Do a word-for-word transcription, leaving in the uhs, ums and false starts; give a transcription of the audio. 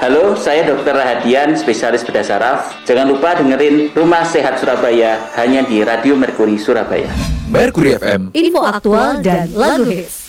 Halo, saya dokter Rahadian, spesialis bedah saraf. Jangan lupa dengerin Rumah Sehat Surabaya hanya di Radio Merkuri Surabaya. Merkuri F M. Info aktual dan lagu hits.